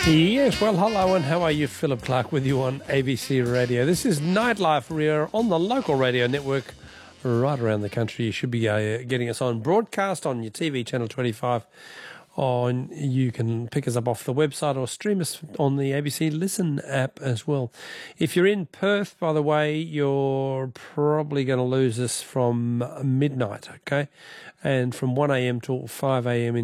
Yes, well, hello and how are you? Philip Clark with you on ABC Radio. This is Nightlife. We are on the local radio network right around the country. You should be getting us on broadcast on your TV, Channel 25. You can pick us up off the website or stream us on the ABC Listen app as well. If you're in Perth, by the way, you're probably going to lose us from midnight, okay? And from 1 a.m. till 5 a.m. in